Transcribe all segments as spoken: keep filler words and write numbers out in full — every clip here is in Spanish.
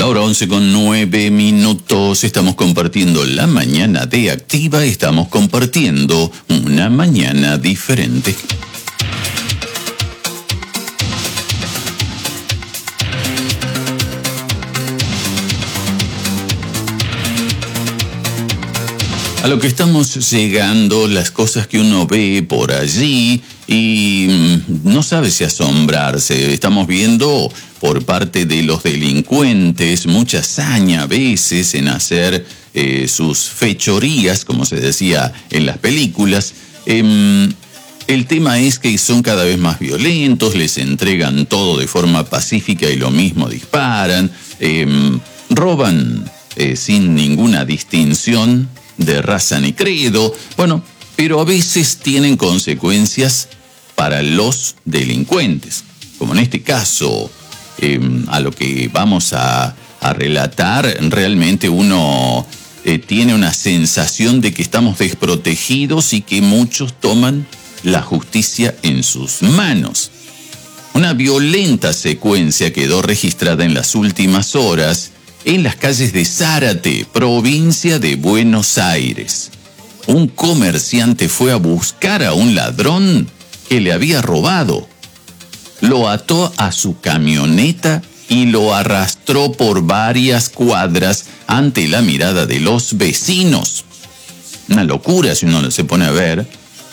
La hora once con nueve minutos, estamos compartiendo la mañana de Activa, estamos compartiendo una mañana diferente. A lo que estamos llegando, las cosas que uno ve por allí y no sabe si asombrarse. Estamos viendo por parte de los delincuentes mucha saña a veces en hacer eh, sus fechorías, como se decía en las películas. Eh, el tema es que son cada vez más violentos, les entregan todo de forma pacífica y lo mismo disparan, eh, roban eh, sin ninguna distinción de raza ni credo, bueno, pero a veces tienen consecuencias para los delincuentes, como en este caso, eh, a lo que vamos a, a relatar, realmente uno eh, tiene una sensación de que estamos desprotegidos y que muchos toman la justicia en sus manos. Una violenta secuencia quedó registrada en las últimas horas en las calles de Zárate, provincia de Buenos Aires. Un comerciante fue a buscar a un ladrón que le había robado. Lo ató a su camioneta y lo arrastró por varias cuadras ante la mirada de los vecinos. Una locura si uno se pone a ver,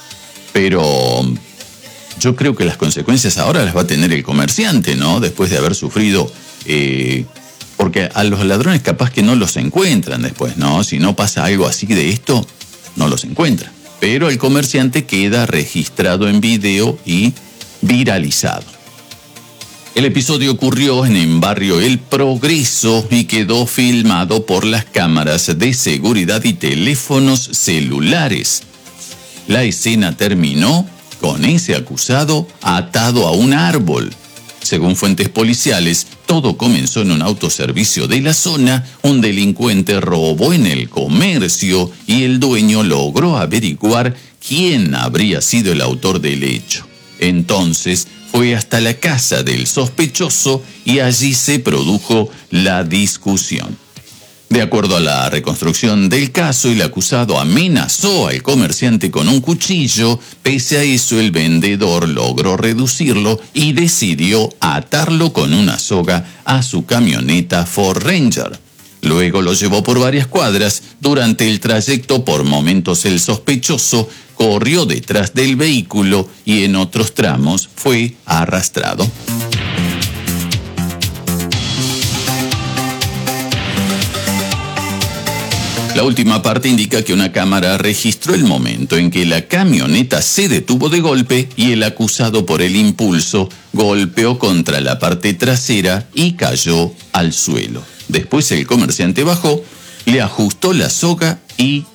pero yo creo que las consecuencias ahora las va a tener el comerciante, ¿no? Después de haber sufrido... Eh, Porque a los ladrones capaz que no los encuentran después, ¿no? Si no pasa algo así de esto, no los encuentran. Pero el comerciante queda registrado en video y viralizado. El episodio ocurrió en el barrio El Progreso y quedó filmado por las cámaras de seguridad y teléfonos celulares. La escena terminó con ese acusado atado a un árbol. Según fuentes policiales, todo comenzó en un autoservicio de la zona. Un delincuente robó en el comercio y el dueño logró averiguar quién habría sido el autor del hecho. Entonces fue hasta la casa del sospechoso y allí se produjo la discusión. De acuerdo a la reconstrucción del caso, el acusado amenazó al comerciante con un cuchillo. Pese a eso, el vendedor logró reducirlo y decidió atarlo con una soga a su camioneta Ford Ranger. Luego lo llevó por varias cuadras. Durante el trayecto, por momentos el sospechoso corrió detrás del vehículo y en otros tramos fue arrastrado. La última parte indica que una cámara registró el momento en que la camioneta se detuvo de golpe y el acusado, por el impulso, golpeó contra la parte trasera y cayó al suelo. Después el comerciante bajó, le ajustó la soga y